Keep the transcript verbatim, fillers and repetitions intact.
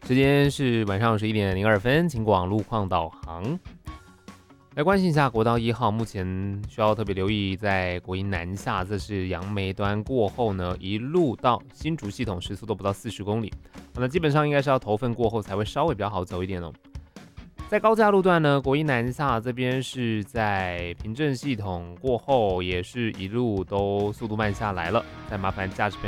时间是晚上十一点零二分，请广路况导航。来关心一下国道一号，目前需要特别留意，在国营南下，这是杨梅端过后呢，一路到新竹系统时速都不到四十公里，那基本上应该是要头份过后才会稍微比较好走一点哦。在高架路段呢，国营南下这边是在平镇系统过后，也是一路都速度慢下来了，再麻烦驾驶朋